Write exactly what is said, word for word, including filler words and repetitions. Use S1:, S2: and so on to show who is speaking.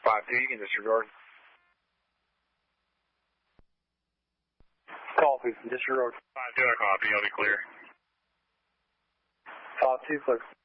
S1: five two, you can disregard.
S2: Copy, disregard.
S1: five two, I copy, I'll be clear.
S2: five two, clear.